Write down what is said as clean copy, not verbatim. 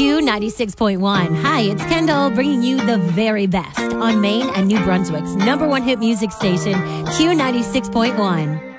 Q96.1. Hi, it's Kendall bringing you the very best on Maine and New Brunswick's #1 hit music station, Q96.1.